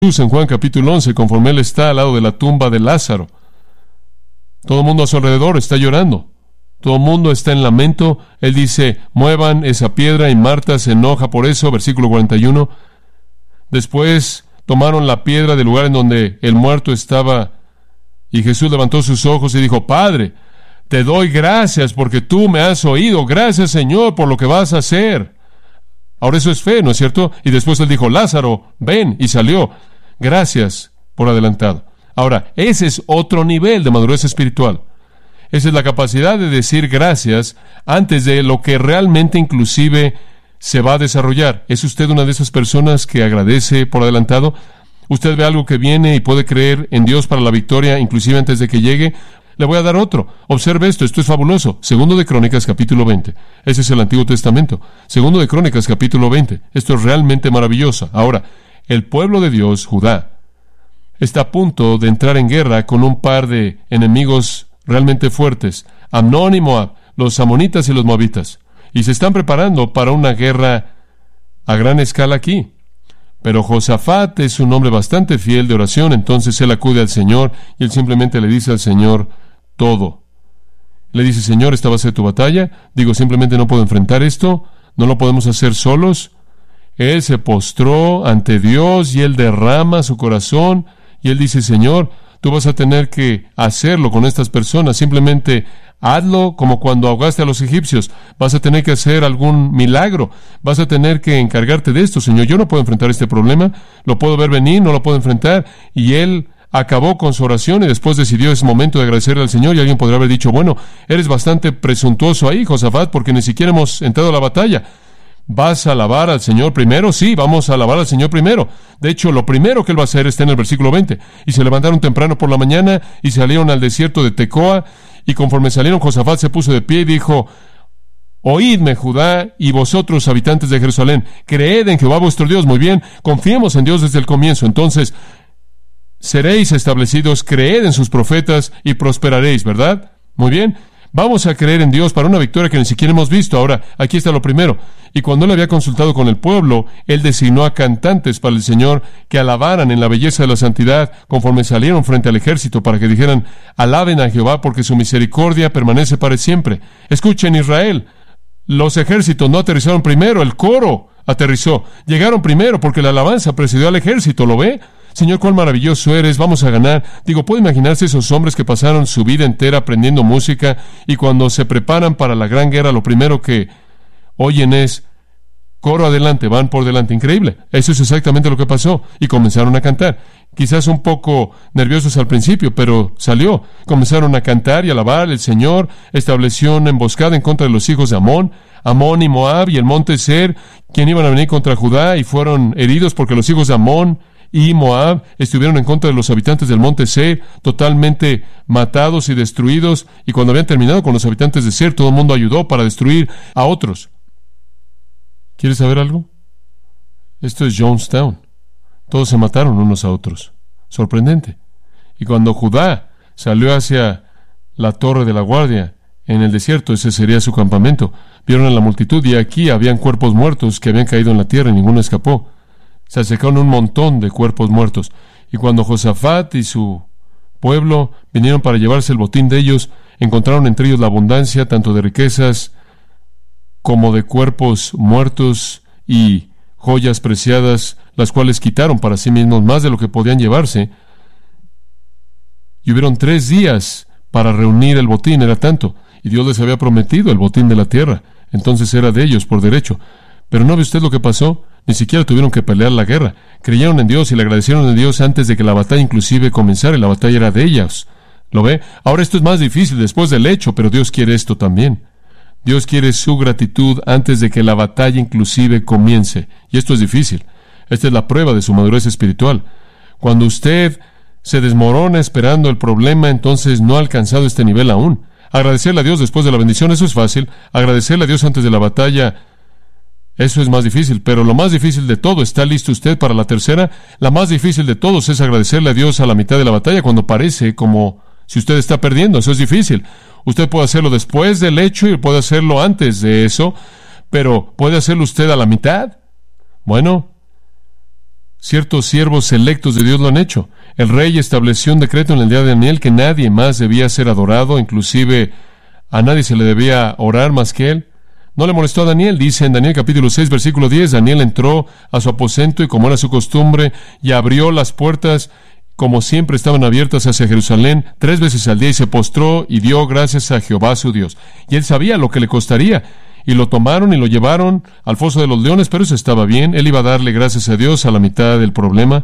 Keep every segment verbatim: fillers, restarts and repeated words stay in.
En Juan capítulo once, conforme él está al lado de la tumba de Lázaro. Todo el mundo a su alrededor está llorando. Todo el mundo está en lamento. Él dice, muevan esa piedra, y Marta se enoja por eso, versículo cuarenta y uno. Después tomaron la piedra del lugar en donde el muerto estaba, y Jesús levantó sus ojos y dijo, Padre, te doy gracias porque tú me has oído. Gracias, Señor, por lo que vas a hacer. Ahora eso es fe, ¿no es cierto? Y después él dijo, Lázaro, ven, y salió. Gracias por adelantado. Ahora, ese es otro nivel de madurez espiritual. Esa es la capacidad de decir gracias antes de lo que realmente inclusive se va a desarrollar. ¿Es usted una de esas personas que agradece por adelantado? ¿Usted ve algo que viene y puede creer en Dios para la victoria inclusive antes de que llegue? Le voy a dar otro. Observe esto, esto es fabuloso. Segundo de Crónicas, capítulo veinte. Ese es el Antiguo Testamento. Segundo de Crónicas, capítulo veinte. Esto es realmente maravilloso. Ahora, el pueblo de Dios, Judá, está a punto de entrar en guerra con un par de enemigos realmente fuertes, Amnón y Moab, los amonitas y los moabitas, y se están preparando para una guerra a gran escala aquí. Pero Josafat es un hombre bastante fiel de oración, entonces él acude al Señor y él simplemente le dice al Señor todo. Le dice, Señor, esta va a ser tu batalla. Digo, simplemente no puedo enfrentar esto, no lo podemos hacer solos. Él se postró ante Dios y él derrama su corazón y él dice, Señor, tú vas a tener que hacerlo con estas personas, simplemente hazlo como cuando ahogaste a los egipcios. Vas a tener que hacer algún milagro, vas a tener que encargarte de esto, Señor. Yo no puedo enfrentar este problema, lo puedo ver venir, no lo puedo enfrentar. Y él acabó con su oración y después decidió ese momento de agradecerle al Señor. Y alguien podría haber dicho, bueno, eres bastante presuntuoso ahí, Josafat, porque ni siquiera hemos entrado a la batalla. ¿Vas a alabar al Señor primero? Sí, vamos a alabar al Señor primero. De hecho, lo primero que él va a hacer está en el versículo veinte. Y se levantaron temprano por la mañana y salieron al desierto de Tecoa. Y conforme salieron, Josafat se puso de pie y dijo, oídme, Judá, y vosotros, habitantes de Jerusalén, creed en Jehová vuestro Dios. Muy bien, confiemos en Dios desde el comienzo. Entonces, seréis establecidos, creed en sus profetas y prosperaréis, ¿verdad? Muy bien. Vamos a creer en Dios para una victoria que ni siquiera hemos visto. Ahora, aquí está lo primero. Y cuando él había consultado con el pueblo, él designó a cantantes para el Señor que alabaran en la belleza de la santidad conforme salieron frente al ejército para que dijeran, alaben a Jehová porque su misericordia permanece para siempre. Escuchen, Israel, los ejércitos no aterrizaron primero, el coro aterrizó. Llegaron primero porque la alabanza precedió al ejército, ¿lo ve? Señor, cuán maravilloso eres, vamos a ganar. Digo, ¿puede imaginarse esos hombres que pasaron su vida entera aprendiendo música y cuando se preparan para la gran guerra, lo primero que oyen es, coro adelante, van por delante? Increíble. Eso es exactamente lo que pasó. Y comenzaron a cantar. Quizás un poco nerviosos al principio, pero salió. Comenzaron a cantar y alabar. El Señor estableció una emboscada en contra de los hijos de Amón. Amón y Moab y el monte Ser, quien iban a venir contra Judá, y fueron heridos porque los hijos de Amón y Moab estuvieron en contra de los habitantes del monte Seir, totalmente matados y destruidos. Y cuando habían terminado con los habitantes de Seir, todo el mundo ayudó para destruir a otros. ¿Quieres saber algo? Esto es Jonestown. Todos se mataron unos a otros. Sorprendente. Y cuando Judá salió hacia la torre de la guardia en el desierto, ese sería su campamento, vieron a la multitud y aquí habían cuerpos muertos que habían caído en la tierra y ninguno escapó. Se acercaron un montón de cuerpos muertos. Y cuando Josafat y su pueblo vinieron para llevarse el botín de ellos, encontraron entre ellos la abundancia tanto de riquezas como de cuerpos muertos y joyas preciadas, las cuales quitaron para sí mismos más de lo que podían llevarse. Y hubieron tres días para reunir el botín, era tanto. Y Dios les había prometido el botín de la tierra. Entonces era de ellos por derecho. Pero ¿no ve usted lo que pasó? Ni siquiera tuvieron que pelear la guerra. Creyeron en Dios y le agradecieron a Dios antes de que la batalla inclusive comenzara. Y la batalla era de ellos. ¿Lo ve? Ahora esto es más difícil después del hecho, pero Dios quiere esto también. Dios quiere su gratitud antes de que la batalla inclusive comience. Y esto es difícil. Esta es la prueba de su madurez espiritual. Cuando usted se desmorona esperando el problema, entonces no ha alcanzado este nivel aún. Agradecerle a Dios después de la bendición, eso es fácil. Agradecerle a Dios antes de la batalla, eso es más difícil. Pero lo más difícil de todo, ¿está listo usted para la tercera? La más difícil de todos es agradecerle a Dios a la mitad de la batalla cuando parece como si usted está perdiendo. Eso es difícil. Usted puede hacerlo después del hecho y puede hacerlo antes de eso, pero ¿puede hacerlo usted a la mitad? Bueno, Ciertos siervos selectos de Dios lo han hecho. El rey estableció un decreto en el día de Daniel que nadie más debía ser adorado, inclusive a nadie se le debía orar más que él. No le molestó a Daniel. Dice en Daniel capítulo seis, versículo diez, Daniel entró a su aposento y, como era su costumbre, y abrió las puertas, como siempre estaban abiertas hacia Jerusalén, tres veces al día, y se postró y dio gracias a Jehová su Dios. Y él sabía lo que le costaría. Y lo tomaron y lo llevaron al foso de los leones, pero eso estaba bien. Él iba a darle gracias a Dios a la mitad del problema.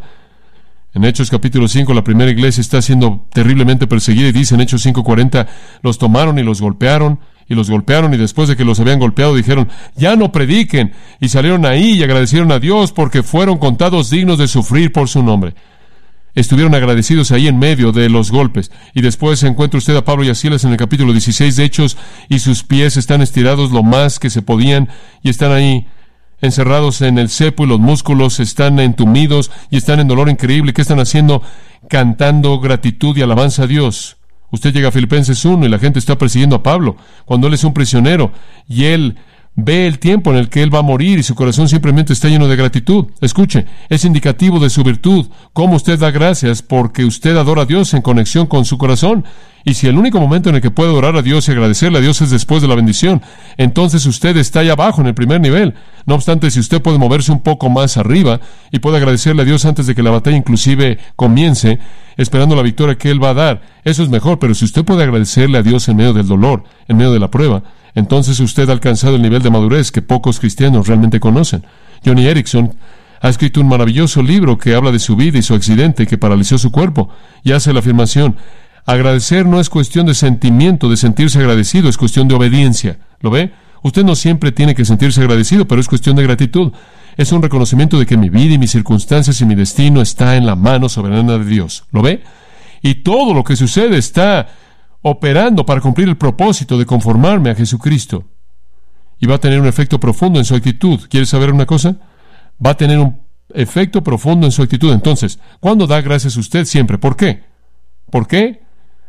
En Hechos capítulo cinco, la primera iglesia está siendo terriblemente perseguida, y dice en Hechos cinco cuarenta, los tomaron y los golpearon, y los golpearon, y después de que los habían golpeado dijeron, ya no prediquen, y salieron ahí y agradecieron a Dios porque fueron contados dignos de sufrir por su nombre. Estuvieron agradecidos ahí en medio de los golpes. Y después encuentra usted a Pablo y a Silas en el capítulo dieciséis de Hechos, y sus pies están estirados lo más que se podían, y están ahí encerrados en el cepo, y los músculos están entumidos y están en dolor increíble. ¿Qué están haciendo? Cantando gratitud y alabanza a Dios. Usted llega a Filipenses uno y la gente está persiguiendo a Pablo cuando él es un prisionero, y él ve el tiempo en el que él va a morir y su corazón simplemente está lleno de gratitud. Escuche, es indicativo de su virtud, cómo usted da gracias porque usted adora a Dios en conexión con su corazón. Y si el único momento en el que puede orar a Dios y agradecerle a Dios es después de la bendición, entonces usted está ahí abajo en el primer nivel. No obstante, si usted puede moverse un poco más arriba y puede agradecerle a Dios antes de que la batalla inclusive comience, esperando la victoria que Él va a dar, eso es mejor. Pero si usted puede agradecerle a Dios en medio del dolor, en medio de la prueba, entonces usted ha alcanzado el nivel de madurez que pocos cristianos realmente conocen. Johnny Erickson ha escrito un maravilloso libro que habla de su vida y su accidente que paralizó su cuerpo, y hace la afirmación: agradecer no es cuestión de sentimiento, de sentirse agradecido, es cuestión de obediencia. ¿Lo ve? Usted no siempre tiene que sentirse agradecido, pero es cuestión de gratitud. Es un reconocimiento de que mi vida y mis circunstancias y mi destino está en la mano soberana de Dios. ¿Lo ve? Y todo lo que sucede está operando para cumplir el propósito de conformarme a Jesucristo. Y va a tener un efecto profundo en su actitud. ¿Quiere saber una cosa? Va a tener un efecto profundo en su actitud. Entonces, ¿cuándo da gracias usted? Siempre. ¿Por qué? ¿Por qué?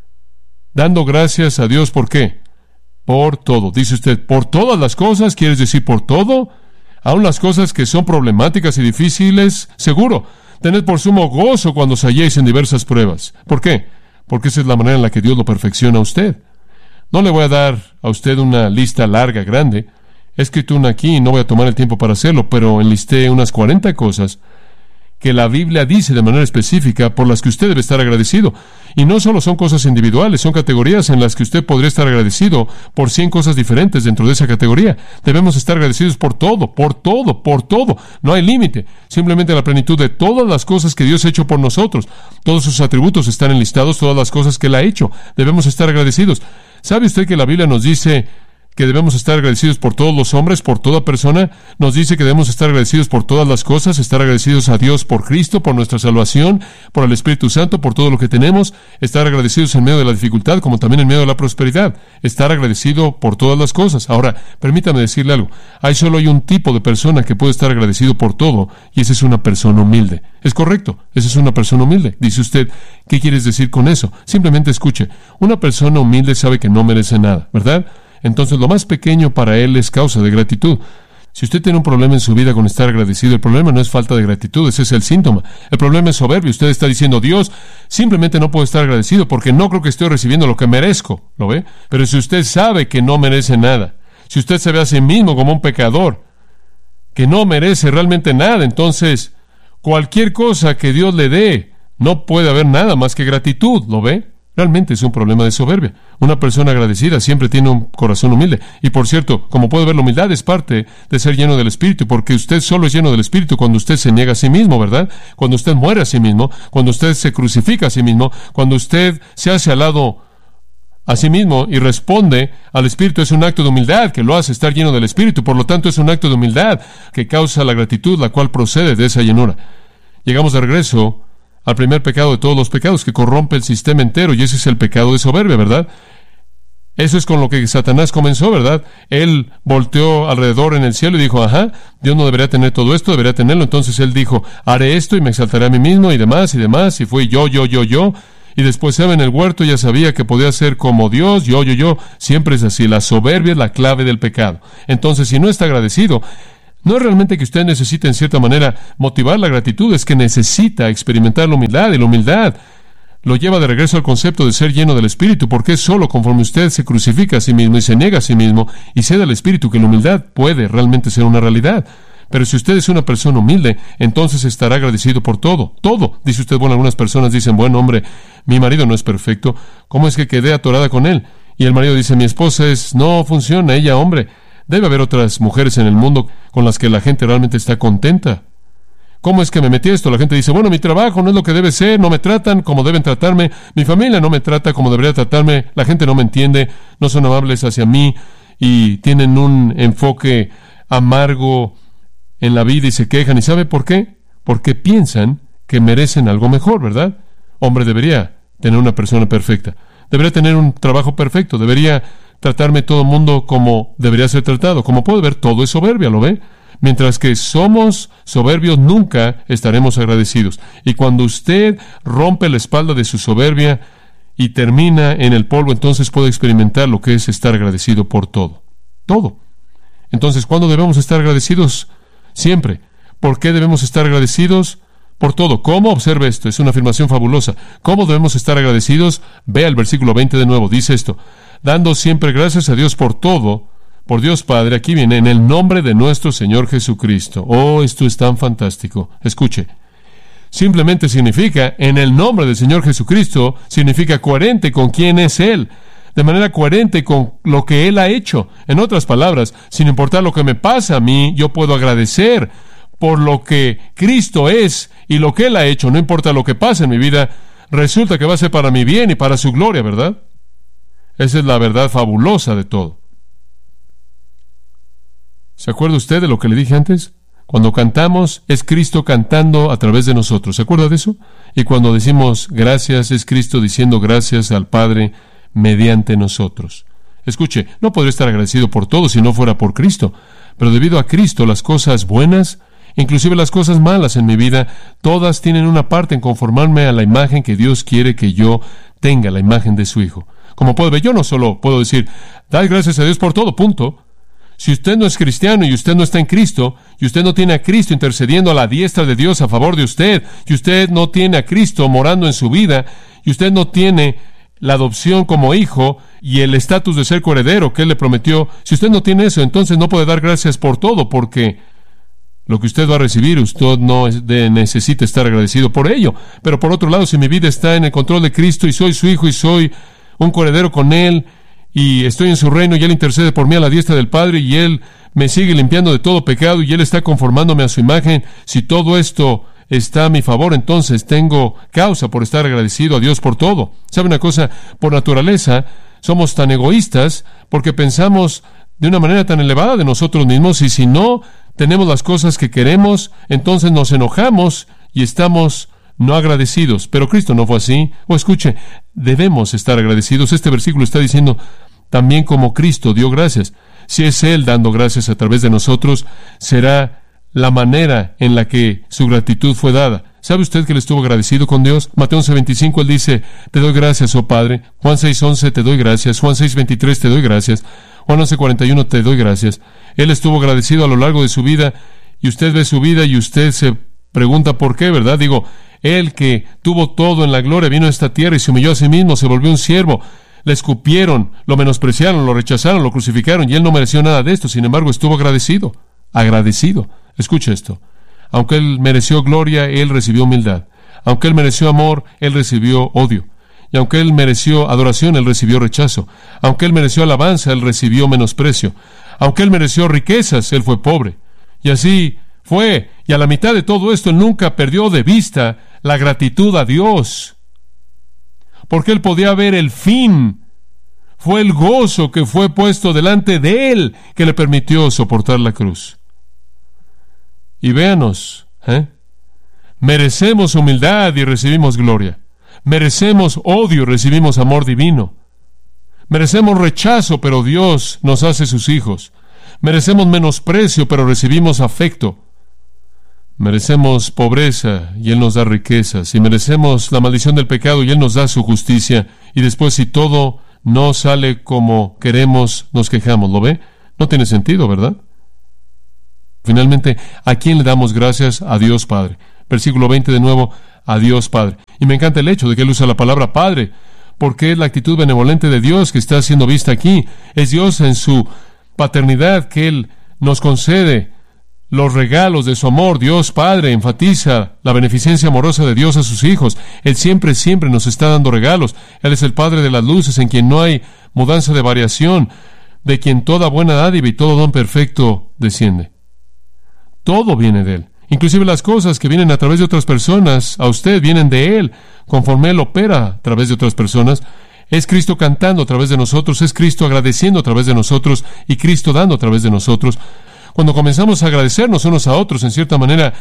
Dando gracias a Dios, ¿por qué? Por todo. Dice usted, ¿por todas las cosas? ¿Quieres decir por todo? Aún las cosas que son problemáticas y difíciles, seguro. Tened por sumo gozo cuando os halléis en diversas pruebas. ¿Por qué? Porque esa es la manera en la que Dios lo perfecciona a usted. No le voy a dar a usted una lista larga, grande. He escrito una aquí y no voy a tomar el tiempo para hacerlo, pero enlisté unas cuarenta cosas que la Biblia dice de manera específica por las que usted debe estar agradecido. Y no solo son cosas individuales, son categorías en las que usted podría estar agradecido por cien cosas diferentes dentro de esa categoría. Debemos estar agradecidos por todo, por todo, por todo. No hay límite. Simplemente la plenitud de todas las cosas que Dios ha hecho por nosotros. Todos sus atributos están enlistados, todas las cosas que Él ha hecho. Debemos estar agradecidos. ¿Sabe usted que la Biblia nos dice que debemos estar agradecidos por todos los hombres, por toda persona? Nos dice que debemos estar agradecidos por todas las cosas, estar agradecidos a Dios por Cristo, por nuestra salvación, por el Espíritu Santo, por todo lo que tenemos, estar agradecidos en medio de la dificultad, como también en medio de la prosperidad, estar agradecido por todas las cosas. Ahora, permítame decirle algo. Hay solo hay un tipo de persona que puede estar agradecido por todo, y esa es una persona humilde. Es correcto, esa es una persona humilde. Dice usted, ¿qué quieres decir con eso? Simplemente escuche. Una persona humilde sabe que no merece nada, ¿verdad? Entonces lo más pequeño para él es causa de gratitud. Si usted tiene un problema en su vida con estar agradecido, el problema no es falta de gratitud, ese es el síntoma. El problema es soberbia. Usted está diciendo, Dios, simplemente no puedo estar agradecido porque no creo que estoy recibiendo lo que merezco. ¿Lo ve? Pero si usted sabe que no merece nada, si usted se ve a sí mismo como un pecador, que no merece realmente nada, entonces cualquier cosa que Dios le dé, no puede haber nada más que gratitud. ¿Lo ve? Realmente es un problema de soberbia. Una persona agradecida siempre tiene un corazón humilde. Y por cierto, como puede ver, la humildad es parte de ser lleno del Espíritu, porque usted solo es lleno del Espíritu cuando usted se niega a sí mismo, ¿verdad? Cuando usted muere a sí mismo, cuando usted se crucifica a sí mismo, cuando usted se hace al lado a sí mismo y responde al Espíritu, es un acto de humildad que lo hace estar lleno del Espíritu. Por lo tanto, es un acto de humildad que causa la gratitud, la cual procede de esa llenura. Llegamos de regreso al primer pecado de todos los pecados, que corrompe el sistema entero, y ese es el pecado de soberbia, ¿verdad? Eso es con lo que Satanás comenzó, ¿verdad? Él volteó alrededor en el cielo y dijo, ajá, Dios no debería tener todo esto, debería tenerlo. Entonces él dijo, haré esto y me exaltaré a mí mismo, y demás, y demás, y fui yo, yo, yo, yo. Y después Eva en el huerto ya sabía que podía ser como Dios, yo, yo, yo. Siempre es así. La soberbia es la clave del pecado. Entonces, si no está agradecido, No es realmente que usted necesite, en cierta manera, motivar la gratitud, es que necesita experimentar la humildad, y la humildad lo lleva de regreso al concepto de ser lleno del Espíritu, porque es solo conforme usted se crucifica a sí mismo y se niega a sí mismo y cede al Espíritu que la humildad puede realmente ser una realidad. Pero si usted es una persona humilde, entonces estará agradecido por todo, todo. Dice usted, bueno, algunas personas dicen, bueno, hombre, mi marido no es perfecto, ¿cómo es que quedé atorada con él? Y el marido dice, mi esposa es, no funciona, ella, hombre, debe haber otras mujeres en el mundo con las que la gente realmente está contenta. ¿Cómo es que me metí esto? La gente dice, bueno, mi trabajo no es lo que debe ser, no me tratan como deben tratarme, mi familia no me trata como debería tratarme, la gente no me entiende, no son amables hacia mí y tienen un enfoque amargo en la vida y se quejan. ¿Y sabe por qué? Porque piensan que merecen algo mejor, ¿verdad? Hombre, debería tener una persona perfecta, debería tener un trabajo perfecto, debería tratarme todo el mundo como debería ser tratado. Como puede ver, todo es soberbia, ¿lo ve? Mientras que somos soberbios, nunca estaremos agradecidos. Y cuando usted rompe la espalda de su soberbia y termina en el polvo, entonces puede experimentar lo que es estar agradecido por todo. Todo. Entonces, ¿cuándo debemos estar agradecidos? Siempre. ¿Por qué debemos estar agradecidos? Por todo. ¿Cómo? Observe esto. Es una afirmación fabulosa. ¿Cómo debemos estar agradecidos? Vea el versículo veinte de nuevo. Dice esto. Dando siempre gracias a Dios por todo, por Dios Padre, aquí viene, en el nombre de nuestro Señor Jesucristo. Oh, esto es tan fantástico. Escuche. Simplemente significa, en el nombre del Señor Jesucristo, significa coherente con quién es Él, de manera coherente con lo que Él ha hecho. En otras palabras, sin importar lo que me pasa a mí, yo puedo agradecer por lo que Cristo es y lo que Él ha hecho. No importa lo que pase en mi vida, resulta que va a ser para mi bien y para su gloria, ¿verdad? Esa es la verdad fabulosa de todo. ¿Se acuerda usted de lo que le dije antes? Cuando cantamos, es Cristo cantando a través de nosotros. ¿Se acuerda de eso? Y cuando decimos gracias, es Cristo diciendo gracias al Padre mediante nosotros. Escuche, no podría estar agradecido por todo si no fuera por Cristo. Pero debido a Cristo, las cosas buenas, inclusive las cosas malas en mi vida, todas tienen una parte en conformarme a la imagen que Dios quiere que yo tenga, la imagen de su Hijo. Como puede ver, yo no solo puedo decir, dad gracias a Dios por todo, punto. Si usted no es cristiano y usted no está en Cristo, y usted no tiene a Cristo intercediendo a la diestra de Dios a favor de usted, y usted no tiene a Cristo morando en su vida, y usted no tiene la adopción como hijo y el estatus de ser coheredero que Él le prometió, si usted no tiene eso, entonces no puede dar gracias por todo, porque lo que usted va a recibir, usted no es de, necesita estar agradecido por ello. Pero por otro lado, si mi vida está en el control de Cristo y soy su hijo y soy un coheredero con Él, y estoy en su reino y Él intercede por mí a la diestra del Padre y Él me sigue limpiando de todo pecado y Él está conformándome a su imagen, si todo esto está a mi favor, entonces tengo causa por estar agradecido a Dios por todo. ¿Sabe una cosa? Por naturaleza somos tan egoístas porque pensamos de una manera tan elevada de nosotros mismos, y si no tenemos las cosas que queremos, entonces nos enojamos y estamos no agradecidos. Pero Cristo no fue así. O escuche, debemos estar agradecidos. Este versículo está diciendo, también como Cristo dio gracias. Si es Él dando gracias a través de nosotros, será la manera en la que su gratitud fue dada. ¿Sabe usted que Él estuvo agradecido con Dios? Mateo once veinticinco, Él dice, te doy gracias, oh Padre. Juan seis once, te doy gracias. Juan seis veintitrés, te doy gracias. Juan once cuarenta y uno, te doy gracias. Él estuvo agradecido a lo largo de su vida, y usted ve su vida y usted se pregunta por qué, ¿verdad? Digo, Él que tuvo todo en la gloria, vino a esta tierra y se humilló a sí mismo, se volvió un siervo. Le escupieron, lo menospreciaron, lo rechazaron, lo crucificaron, y Él no mereció nada de esto. Sin embargo, estuvo agradecido. Agradecido. Escuche esto. Aunque Él mereció gloria, Él recibió humildad. Aunque Él mereció amor, Él recibió odio. Y aunque Él mereció adoración, Él recibió rechazo. Aunque Él mereció alabanza, Él recibió menosprecio. Aunque Él mereció riquezas, Él fue pobre. Y así fue. Y a la mitad de todo esto, Él nunca perdió de vista la gratitud a Dios, porque Él podía ver el fin. Fue el gozo que fue puesto delante de Él que le permitió soportar la cruz. Y véanos, ¿eh? Merecemos humildad y recibimos gloria. Merecemos odio y recibimos amor divino. Merecemos rechazo, pero Dios nos hace sus hijos. Merecemos menosprecio, pero recibimos afecto. Merecemos pobreza y Él nos da riquezas. Y merecemos la maldición del pecado y Él nos da su justicia. Y después, si todo no sale como queremos, nos quejamos. ¿Lo ve? No tiene sentido, ¿verdad? Finalmente, ¿a quién le damos gracias? A Dios Padre. Versículo veinte de nuevo, a Dios Padre. Y me encanta el hecho de que él usa la palabra Padre, porque es la actitud benevolente de Dios que está siendo vista aquí. Es Dios en su paternidad que Él nos concede los regalos de su amor. Dios Padre enfatiza la beneficencia amorosa de Dios a sus hijos. Él siempre, siempre nos está dando regalos. Él es el Padre de las luces, en quien no hay mudanza de variación, de quien toda buena dádiva y todo don perfecto desciende. Todo viene de Él. Inclusive las cosas que vienen a través de otras personas, a usted vienen de Él, conforme Él opera a través de otras personas. Es Cristo cantando a través de nosotros, es Cristo agradeciendo a través de nosotros y Cristo dando a través de nosotros. Cuando comenzamos a agradecernos unos a otros, en cierta manera,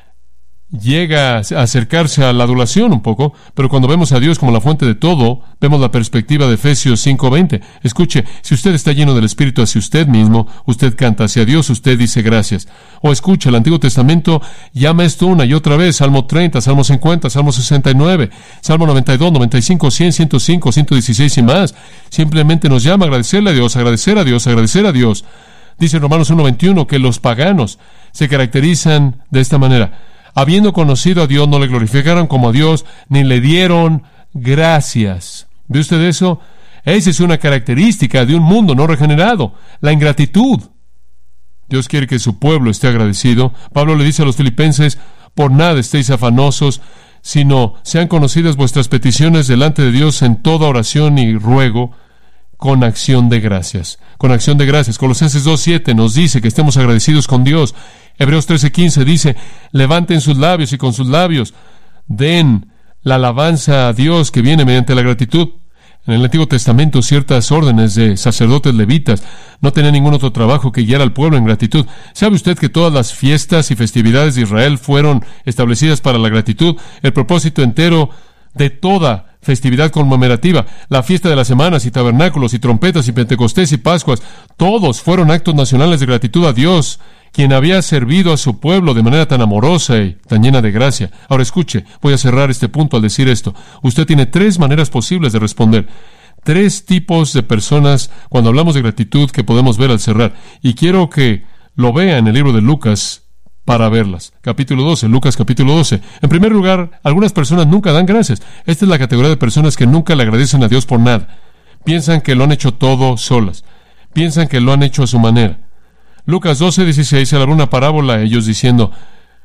llega a acercarse a la adulación un poco, pero cuando vemos a Dios como la fuente de todo, vemos la perspectiva de Efesios cinco veinte. Escuche, si usted está lleno del Espíritu hacia usted mismo, usted canta hacia Dios, usted dice gracias. O escucha, el Antiguo Testamento llama esto una y otra vez, Salmo treinta, Salmo cincuenta, Salmo sesenta y nueve, Salmo noventa y dos, noventa y cinco, cien, ciento cinco, ciento dieciséis y más. Simplemente nos llama a agradecerle a Dios, agradecer a Dios, agradecer a Dios. Dice Romanos uno veintiuno que los paganos se caracterizan de esta manera. Habiendo conocido a Dios, no le glorificaron como a Dios, ni le dieron gracias. ¿Ve usted eso? Esa es una característica de un mundo no regenerado, la ingratitud. Dios quiere que su pueblo esté agradecido. Pablo le dice a los filipenses, por nada estéis afanosos, sino sean conocidas vuestras peticiones delante de Dios en toda oración y ruego, con acción de gracias. Con acción de gracias. Colosenses dos siete nos dice que estemos agradecidos con Dios. Hebreos trece quince dice, levanten sus labios y con sus labios den la alabanza a Dios que viene mediante la gratitud. En el Antiguo Testamento, ciertas órdenes de sacerdotes levitas no tenían ningún otro trabajo que guiar al pueblo en gratitud. ¿Sabe usted que todas las fiestas y festividades de Israel fueron establecidas para la gratitud? El propósito entero de toda festividad conmemorativa, la fiesta de las semanas y tabernáculos y trompetas y Pentecostés y Pascuas, todos fueron actos nacionales de gratitud a Dios, quien había servido a su pueblo de manera tan amorosa y tan llena de gracia. Ahora escuche, voy a cerrar este punto al decir esto. Usted tiene tres maneras posibles de responder. Tres tipos de personas cuando hablamos de gratitud que podemos ver al cerrar. Y quiero que lo vea en el libro de Lucas para verlas. Capítulo doce, Lucas capítulo doce. En primer lugar, algunas personas nunca dan gracias. Esta es la categoría de personas que nunca le agradecen a Dios por nada. Piensan que lo han hecho todo solas. Piensan que lo han hecho a su manera. Lucas doce dieciséis se habló una parábola a ellos diciendo,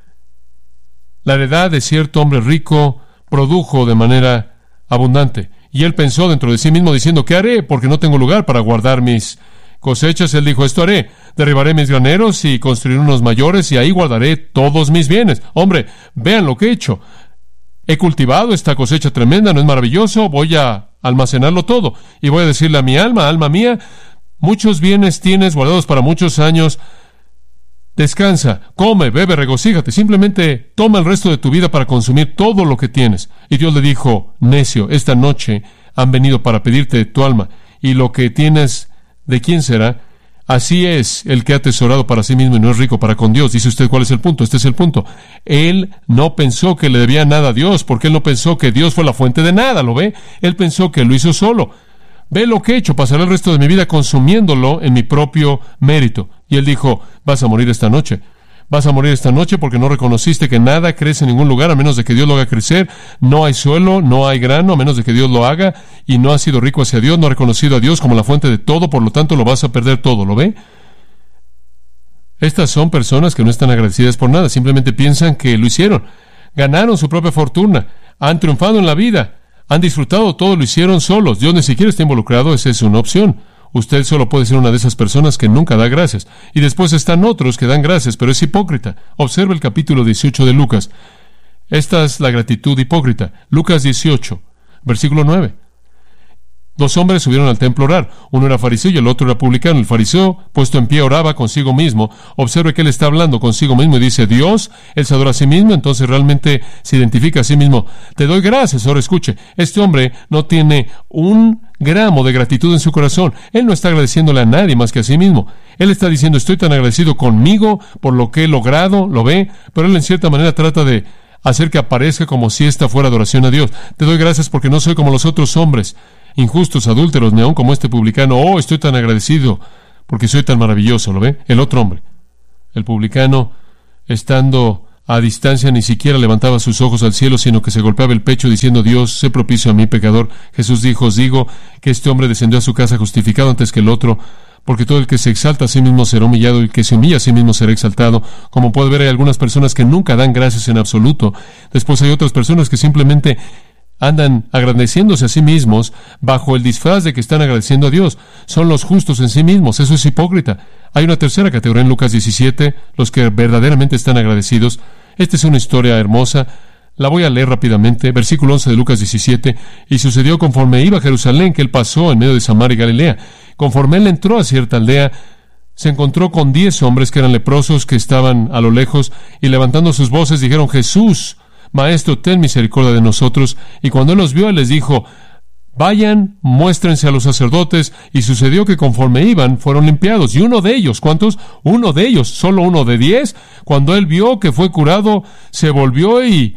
la heredad de cierto hombre rico produjo de manera abundante. Y él pensó dentro de sí mismo diciendo, ¿qué haré? Porque no tengo lugar para guardar mis cosechas. Él dijo, esto haré, derribaré mis graneros y construiré unos mayores y ahí guardaré todos mis bienes. Hombre, vean lo que he hecho. He cultivado esta cosecha tremenda, ¿no es maravilloso? Voy a almacenarlo todo y voy a decirle a mi alma, alma mía, muchos bienes tienes guardados para muchos años. Descansa, come, bebe, regocíjate. Simplemente toma el resto de tu vida para consumir todo lo que tienes. Y Dios le dijo, necio, esta noche han venido para pedirte tu alma. Y lo que tienes, ¿de quién será? Así es el que ha atesorado para sí mismo y no es rico para con Dios. Dice usted, ¿cuál es el punto? Este es el punto. Él no pensó que le debía nada a Dios, porque él no pensó que Dios fue la fuente de nada, ¿lo ve? Él pensó que lo hizo solo. Ve lo que he hecho, pasaré el resto de mi vida consumiéndolo en mi propio mérito. Y él dijo, vas a morir esta noche. Vas a morir esta noche porque no reconociste que nada crece en ningún lugar a menos de que Dios lo haga crecer. No hay suelo, no hay grano a menos de que Dios lo haga. Y no has sido rico hacia Dios, no has reconocido a Dios como la fuente de todo, por lo tanto lo vas a perder todo, ¿lo ve? Estas son personas que no están agradecidas por nada, simplemente piensan que lo hicieron. Ganaron su propia fortuna, han triunfado en la vida. Han disfrutado todo, lo hicieron solos. Dios ni siquiera está involucrado, esa es una opción. Usted solo puede ser una de esas personas que nunca da gracias. Y después están otros que dan gracias, pero es hipócrita. Observe el capítulo dieciocho de Lucas. Esta es la gratitud hipócrita. Lucas dieciocho, versículo nueve. Dos hombres subieron al templo a orar. Uno era fariseo y el otro era publicano. El fariseo, puesto en pie, oraba consigo mismo. Observe que él está hablando consigo mismo y dice, Dios, él se adora a sí mismo, entonces realmente se identifica a sí mismo. Te doy gracias. Ahora escuche, este hombre no tiene un gramo de gratitud en su corazón. Él no está agradeciéndole a nadie más que a sí mismo. Él está diciendo, estoy tan agradecido conmigo por lo que he logrado, lo ve, pero él en cierta manera trata de hacer que aparezca como si esta fuera adoración a Dios. Te doy gracias porque no soy como los otros hombres, injustos, adúlteros, ni aun como este publicano. Oh, estoy tan agradecido porque soy tan maravilloso, ¿lo ve? El otro hombre. El publicano, estando a distancia, ni siquiera levantaba sus ojos al cielo, sino que se golpeaba el pecho diciendo: Dios, sé propicio a mí, pecador. Jesús dijo: os digo que este hombre descendió a su casa justificado antes que el otro, porque todo el que se exalta a sí mismo será humillado, y el que se humilla a sí mismo será exaltado. Como puede ver, hay algunas personas que nunca dan gracias en absoluto. Después hay otras personas que simplemente andan agradeciéndose a sí mismos bajo el disfraz de que están agradeciendo a Dios. Son los justos en sí mismos. Eso es hipócrita. Hay una tercera categoría en Lucas diecisiete, los que verdaderamente están agradecidos. Esta es una historia hermosa. La voy a leer rápidamente. Versículo once de Lucas diecisiete. Y sucedió conforme iba a Jerusalén, que él pasó en medio de Samaria y Galilea. Conforme él entró a cierta aldea, se encontró con diez hombres que eran leprosos, que estaban a lo lejos, y levantando sus voces dijeron: Jesús, Maestro, ten misericordia de nosotros. Y cuando él los vio, él les dijo: vayan, muéstrense a los sacerdotes. Y sucedió que conforme iban, fueron limpiados. Y uno de ellos, ¿cuántos? Uno de ellos, solo uno de diez, cuando él vio que fue curado, se volvió y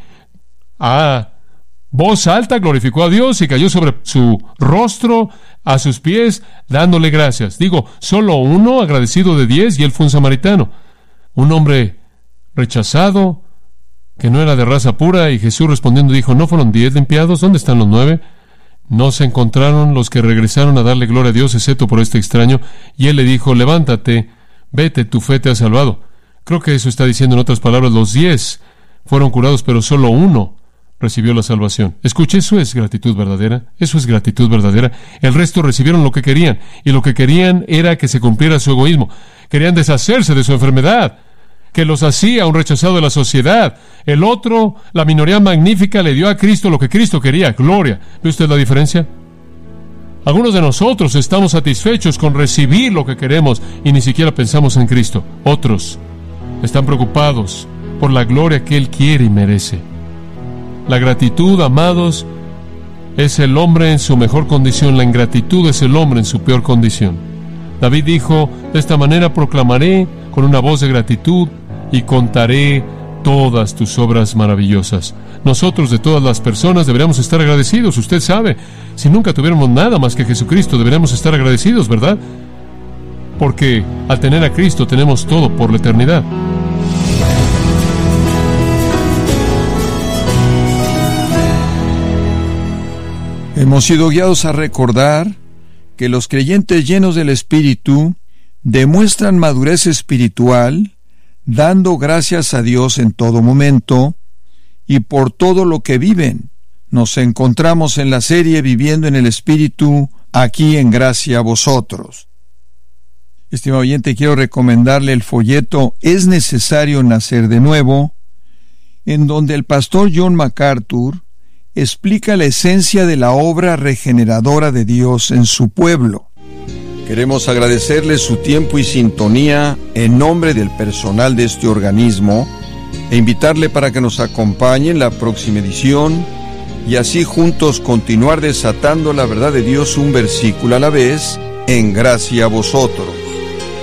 a voz alta glorificó a Dios y cayó sobre su rostro a sus pies, dándole gracias. Digo, solo uno, agradecido de diez, y él fue un samaritano. Un hombre rechazado, que no era de raza pura, y Jesús respondiendo dijo: ¿no fueron diez limpiados? ¿Dónde están los nueve? No se encontraron los que regresaron a darle gloria a Dios, excepto por este extraño. Y él le dijo: levántate, vete, tu fe te ha salvado. Creo que eso está diciendo, en otras palabras, los diez fueron curados, pero solo uno recibió la salvación. Escuche, eso es gratitud verdadera. Eso es gratitud verdadera. El resto recibieron lo que querían, y lo que querían era que se cumpliera su egoísmo. Querían deshacerse de su enfermedad, que los hacía un rechazado de la sociedad. El otro, la minoría magnífica, le dio a Cristo lo que Cristo quería: gloria. ¿Ve usted la diferencia? Algunos de nosotros estamos satisfechos con recibir lo que queremos y ni siquiera pensamos en Cristo. Otros están preocupados por la gloria que Él quiere y merece. La gratitud, amados, es el hombre en su mejor condición. La ingratitud es el hombre en su peor condición. David dijo: de esta manera proclamaré con una voz de gratitud y contaré todas tus obras maravillosas. Nosotros, de todas las personas, deberíamos estar agradecidos. Usted sabe, si nunca tuviéramos nada más que Jesucristo, deberíamos estar agradecidos, ¿verdad? Porque al tener a Cristo tenemos todo por la eternidad. Hemos sido guiados a recordar que los creyentes llenos del Espíritu demuestran madurez espiritual, dando gracias a Dios en todo momento y por todo lo que viven. Nos encontramos en la serie Viviendo en el Espíritu, aquí en Gracia a Vosotros. Estimado oyente, quiero recomendarle el folleto Es necesario nacer de nuevo, en donde el pastor John MacArthur explica la esencia de la obra regeneradora de Dios en su pueblo. Queremos agradecerle su tiempo y sintonía en nombre del personal de este organismo e invitarle para que nos acompañe en la próxima edición y así juntos continuar desatando la verdad de Dios un versículo a la vez en Gracia a Vosotros.